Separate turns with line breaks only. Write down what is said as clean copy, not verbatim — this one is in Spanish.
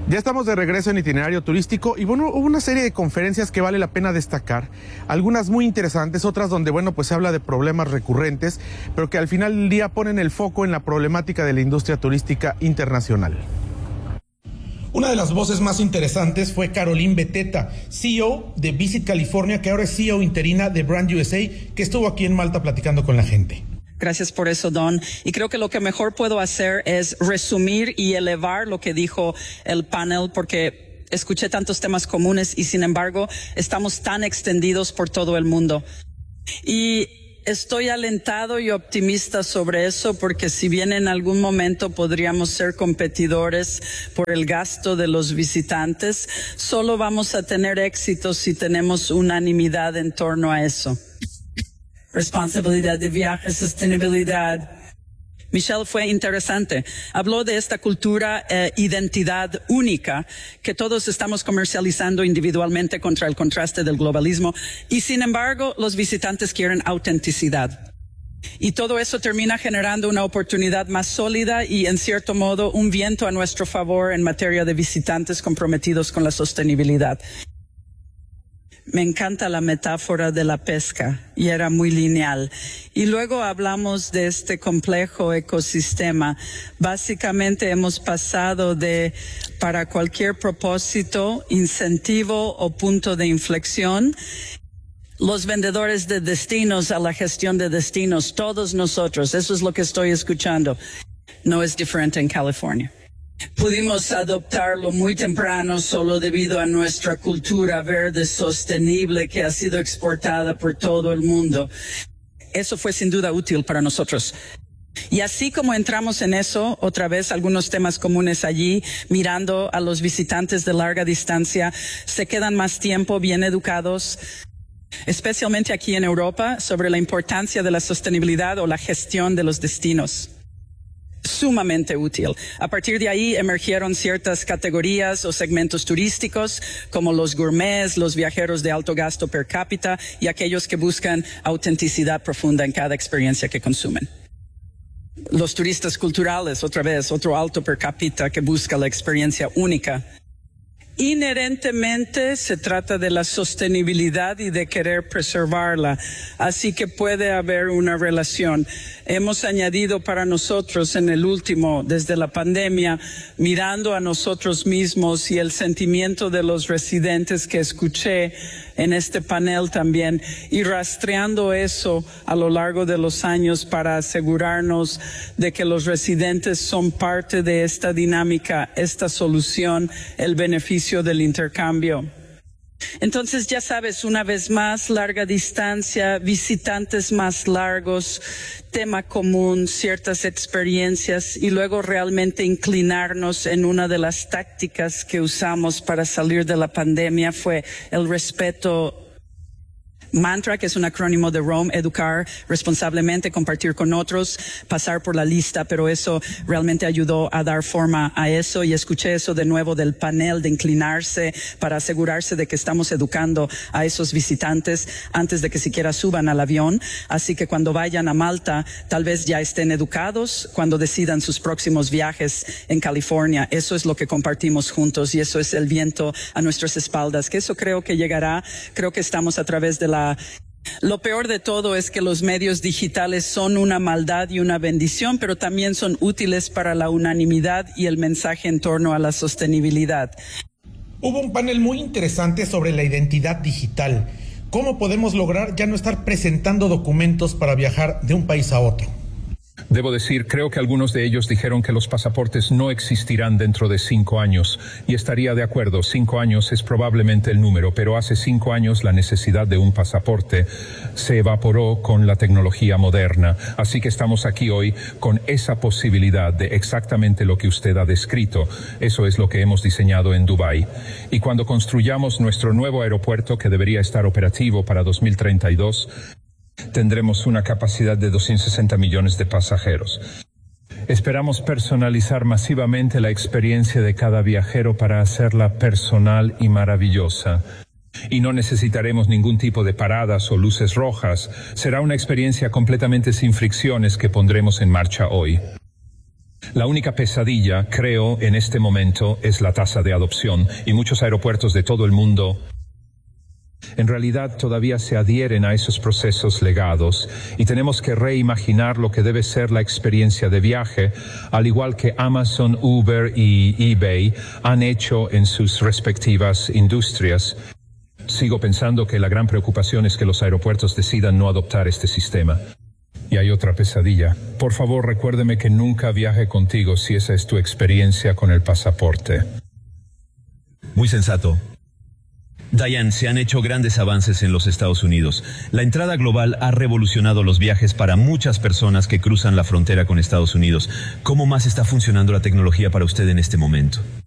Ya estamos de regreso en Itinerario Turístico y bueno, hubo una serie de conferencias que vale la pena destacar, algunas muy interesantes, otras donde bueno, pues se habla de problemas recurrentes, pero que al final del día ponen el foco en la problemática de la industria turística internacional. Una de las voces más interesantes fue Caroline Beteta, CEO de Visit California, que ahora es CEO interina de Brand USA, que estuvo aquí en Malta platicando con la gente.
Gracias por eso, Don. Y creo que lo que mejor puedo hacer es resumir y elevar lo que dijo el panel, porque escuché tantos temas comunes y sin embargo estamos tan extendidos por todo el mundo. Y estoy alentado y optimista sobre eso, porque si bien en algún momento podríamos ser competidores por el gasto de los visitantes, solo vamos a tener éxito si tenemos unanimidad en torno a eso. Responsabilidad de viaje, sostenibilidad. Michelle fue interesante. Habló de esta cultura, identidad única que todos estamos comercializando individualmente contra el contraste del globalismo y sin embargo los visitantes quieren autenticidad. Y todo eso termina generando una oportunidad más sólida y en cierto modo un viento a nuestro favor en materia de visitantes comprometidos con la sostenibilidad. Me encanta la metáfora de la pesca y era muy lineal. Y luego hablamos de este complejo ecosistema. Básicamente hemos pasado de, para cualquier propósito, incentivo o punto de inflexión, los vendedores de destinos a la gestión de destinos, todos nosotros. Eso es lo que estoy escuchando. No es diferente en California. Pudimos adoptarlo muy temprano solo debido a nuestra cultura verde sostenible que ha sido exportada por todo el mundo. Eso fue sin duda útil para nosotros. Y así como entramos en eso, otra vez algunos temas comunes allí, mirando a los visitantes de larga distancia, se quedan más tiempo bien educados, especialmente aquí en Europa, sobre la importancia de la sostenibilidad o la gestión de los destinos. Sumamente útil. A partir de ahí emergieron ciertas categorías o segmentos turísticos como los gourmets, los viajeros de alto gasto per cápita y aquellos que buscan autenticidad profunda en cada experiencia que consumen. Los turistas culturales, otra vez, otro alto per cápita que busca la experiencia única. Inherentemente se trata de la sostenibilidad y de querer preservarla, así que puede haber una relación. Hemos añadido para nosotros en el último, desde la pandemia, mirando a nosotros mismos y el sentimiento de los residentes que escuché en este panel también, y rastreando eso a lo largo de los años para asegurarnos de que los residentes son parte de esta dinámica, esta solución, el beneficio del intercambio. Entonces, ya sabes, una vez más, larga distancia, visitantes más largos, tema común, ciertas experiencias y luego realmente inclinarnos en una de las tácticas que usamos para salir de la pandemia fue el respeto. Mantra, que es un acrónimo de ROAM, educar responsablemente, compartir con otros, pasar por la lista, pero eso realmente ayudó a dar forma a eso y escuché eso de nuevo del panel de inclinarse para asegurarse de que estamos educando a esos visitantes antes de que siquiera suban al avión. Así que cuando vayan a Malta, tal vez ya estén educados cuando decidan sus próximos viajes en California. Eso es lo que compartimos juntos y eso es el viento a nuestras espaldas, que eso creo que llegará. Creo que estamos a través de Lo peor de todo es que los medios digitales son una maldad y una bendición, pero también son útiles para la unanimidad y el mensaje en torno a la sostenibilidad.
Hubo un panel muy interesante sobre la identidad digital. ¿Cómo podemos lograr ya no estar presentando documentos para viajar de un país a otro?
Debo decir, creo que algunos de ellos dijeron que los pasaportes no existirán dentro de 5 años. Y estaría de acuerdo, 5 años es probablemente el número, pero hace 5 años la necesidad de un pasaporte se evaporó con la tecnología moderna. Así que estamos aquí hoy con esa posibilidad de exactamente lo que usted ha descrito. Eso es lo que hemos diseñado en Dubái. Y cuando construyamos nuestro nuevo aeropuerto, que debería estar operativo para 2032, tendremos una capacidad de 260 millones de pasajeros. Esperamos personalizar masivamente la experiencia de cada viajero para hacerla personal y maravillosa. Y no necesitaremos ningún tipo de paradas o luces rojas. Será una experiencia completamente sin fricciones que pondremos en marcha hoy. La única pesadilla, creo, en este momento es la tasa de adopción, y muchos aeropuertos de todo el mundo en realidad todavía se adhieren a esos procesos legados, y tenemos que reimaginar lo que debe ser la experiencia de viaje, al igual que Amazon, Uber y eBay han hecho en sus respectivas industrias. Sigo pensando que la gran preocupación es que los aeropuertos decidan no adoptar este sistema. Y hay otra pesadilla. Por favor, recuérdeme que nunca viaje contigo si esa es tu experiencia con el pasaporte.
Muy sensato. Diane, se han hecho grandes avances en los Estados Unidos. La entrada global ha revolucionado los viajes para muchas personas que cruzan la frontera con Estados Unidos. ¿Cómo más está funcionando la tecnología para usted en este momento?